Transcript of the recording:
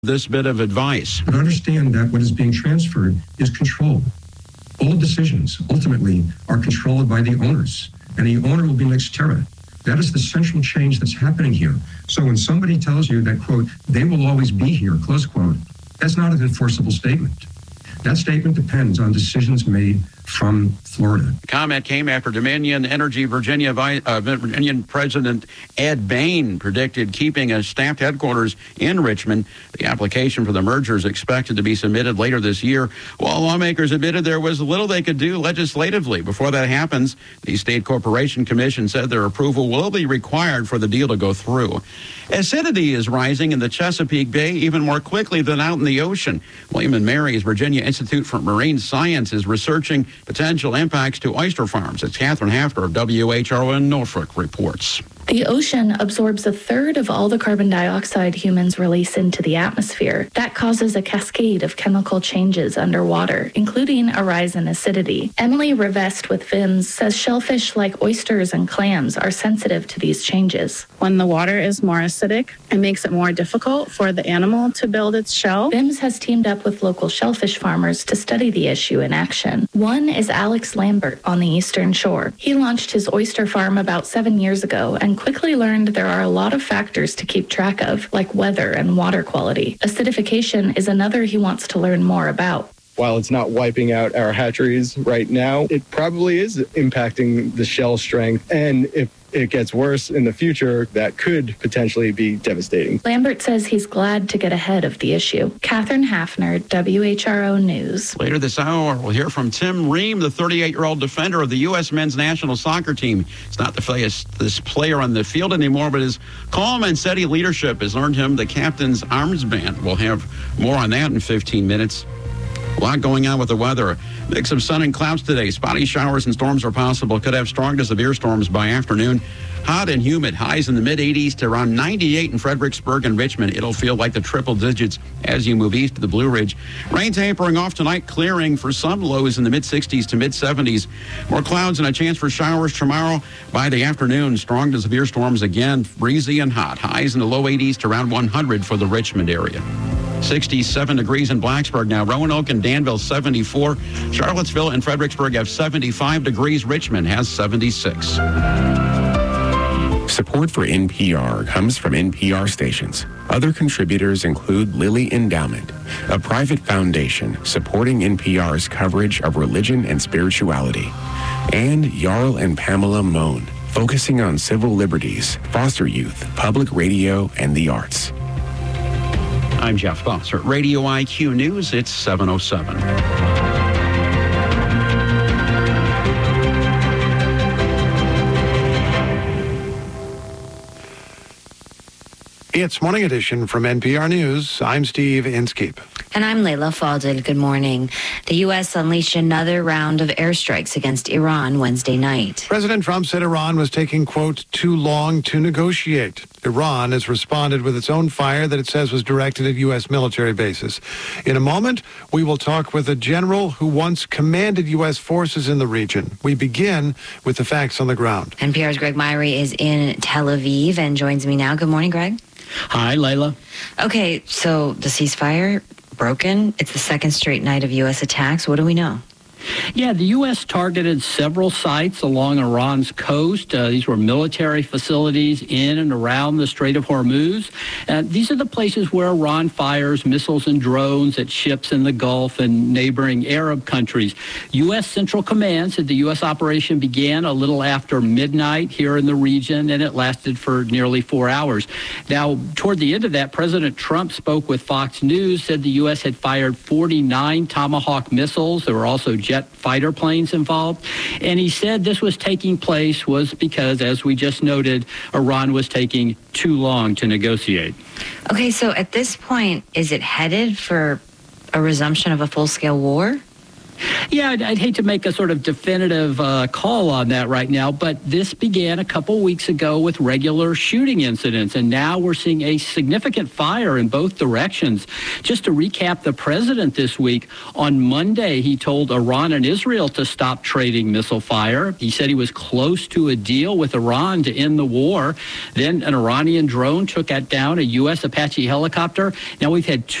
this bit of advice. But understand that what is being transferred is control. All decisions ultimately are controlled by the owners, and the owner will be Nexterra. That is the central change that's happening here. So when somebody tells you that, quote, they will always be here, close quote, that's not an enforceable statement. That statement depends on decisions made from Florida. The comment came after Dominion Energy Virginia President Ed Bain predicted keeping a staffed headquarters in Richmond. The application for the merger is expected to be submitted later this year. While lawmakers admitted there was little they could do legislatively before that happens, the State Corporation Commission said their approval will be required for the deal to go through. Acidity is rising in the Chesapeake Bay even more quickly than out in the ocean. William & Mary's Virginia Institute for Marine Science is researching potential impacts to oyster farms. It's Catherine Hafter of WHRO in Norfolk reports. The ocean absorbs a third of all the carbon dioxide humans release into the atmosphere. That causes a cascade of chemical changes underwater, including a rise in acidity. Emily Rivest with VIMS says shellfish like oysters and clams are sensitive to these changes. When the water is more acidic, it makes it more difficult for the animal to build its shell. VIMS has teamed up with local shellfish farmers to study the issue in action. One is Alex Lambert on the Eastern Shore. He launched his oyster farm about 7 years ago and quickly learned there are a lot of factors to keep track of, like weather and water quality. Acidification is another he wants to learn more about. While it's not wiping out our hatcheries right now, it probably is impacting the shell strength. And if it gets worse in the future, that could potentially be devastating. Lambert says he's glad to get ahead of the issue. Catherine Hafner, WHRO News. Later this hour, we'll hear from Tim Ream, the 38-year-old defender of the U.S. men's national soccer team. He's not the fastest player on the field anymore, but his calm and steady leadership has earned him the captain's armband. We'll have more on that in 15 minutes. A lot going on with the weather. Mix of sun and clouds today. Spotty showers and storms are possible. Could have strong to severe storms by afternoon. Hot and humid. Highs in the mid-80s to around 98 in Fredericksburg and Richmond. It'll feel like the triple digits as you move east to the Blue Ridge. Rain tapering off tonight, clearing for some lows in the mid-60s to mid-70s. More clouds and a chance for showers tomorrow by the afternoon. Strong to severe storms again. Breezy and hot. Highs in the low 80s to around 100 for the Richmond area. 67 degrees in Blacksburg now. Roanoke and Danville, 74. Charlottesville and Fredericksburg have 75 degrees. Richmond has 76. Support for NPR comes from NPR stations. Other contributors include Lilly Endowment, a private foundation supporting NPR's coverage of religion and spirituality, and Jarl and Pamela Mohn, focusing on civil liberties, foster youth, public radio, and the arts. I'm Jeff Bosser. Radio IQ News, it's 7:07. It's Morning Edition from NPR News. I'm Steve Inskeep. And I'm Layla Falded. Good morning. The U.S. unleashed another round of airstrikes against Iran Wednesday night. President Trump said Iran was taking, quote, too long to negotiate. Iran has responded with its own fire that it says was directed at U.S. military bases. In a moment, we will talk with a general who once commanded U.S. forces in the region. We begin with the facts on the ground. NPR's Greg Myrie is in Tel Aviv and joins me now. Good morning, Greg. Hi, Layla. Okay, so the ceasefire broken. It's the second straight night of U.S. attacks. What do we know? Yeah, the U.S. targeted several sites along Iran's coast. These were military facilities in and around the Strait of Hormuz. These are the places where Iran fires missiles and drones at ships in the Gulf and neighboring Arab countries. U.S. Central Command said the U.S. operation began a little after midnight here in the region, and it lasted for nearly 4 hours. Now, toward the end of that, President Trump spoke with Fox News, said the U.S. had fired 49 Tomahawk missiles. There were also jet fighter planes involved. And he said this was taking place was because, as we just noted, Iran was taking too long to negotiate. Okay, so at this point, is it headed for a resumption of a full-scale war? Yeah, I'd hate to make a sort of definitive call on that right now, but this began a couple weeks ago with regular shooting incidents, and now we're seeing a significant fire in both directions. Just to recap the president this week, on Monday, he told Iran and Israel to stop trading missile fire. He said he was close to a deal with Iran to end the war. Then an Iranian drone took down a U.S. Apache helicopter. Now we've had